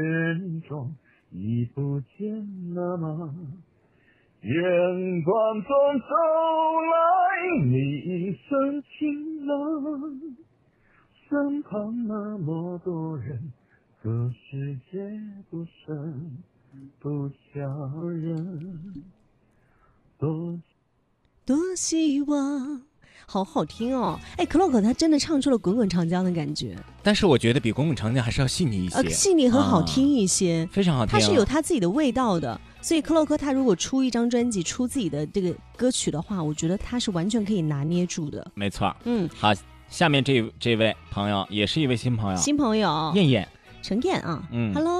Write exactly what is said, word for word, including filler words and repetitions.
人中已不见了吗？阳光中走来，你深情了，身旁那么多人，可世界不声不叫人，多多希望。好好听哦！哎，克洛克他真的唱出了《滚滚长江》的感觉， 但是我觉得比《滚滚长江》还是要细腻一些， 呃，细腻和好听一些， 啊、非常好听、 他是有他自己的味道的。所以克洛克他如果出一张专辑，出自己的这个歌曲的话，我觉得他是完全可以拿捏住的。 没错， 嗯， 好，下面这这位朋友也是一位新朋友， 新朋友燕燕， 陈燕啊， 嗯 ，Hello。